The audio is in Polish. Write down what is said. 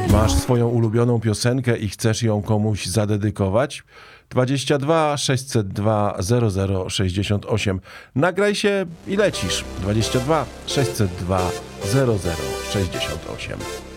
Masz swoją ulubioną piosenkę i chcesz ją komuś zadedykować? 22 602 0068. Nagraj się i lecisz. 22 602 0068.